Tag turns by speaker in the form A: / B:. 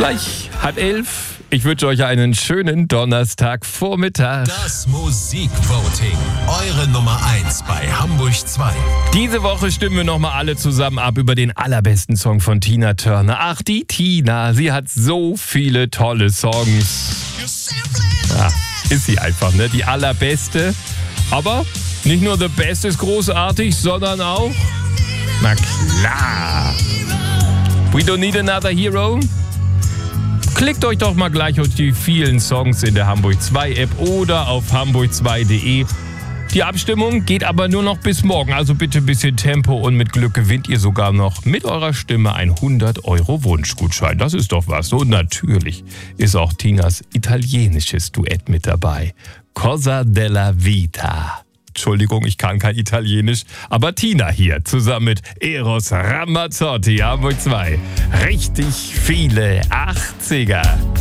A: Gleich 10:30. Ich wünsche euch einen schönen Donnerstagvormittag.
B: Das Musikvoting. Eure Nummer 1 bei Hamburg 2.
A: Diese Woche stimmen wir nochmal alle zusammen ab über den allerbesten Song von Tina Turner. Ach, die Tina, sie hat so viele tolle Songs. Ja, ist sie einfach, ne? Die allerbeste. Aber nicht nur The Best ist großartig, sondern auch, na klar, We Don't Need Another Hero. Klickt euch doch mal gleich auf die vielen Songs in der Hamburg 2 App oder auf hamburg2.de. Die Abstimmung geht aber nur noch bis morgen, also bitte ein bisschen Tempo und mit Glück gewinnt ihr sogar noch mit eurer Stimme ein 100€ Wunschgutschein. Das ist doch was. Und natürlich ist auch Tinas italienisches Duett mit dabei. Cosa della Vita. Entschuldigung, ich kann kein Italienisch, aber Tina hier zusammen mit Eros Ramazzotti, Hamburg 2. Richtig viele 80er.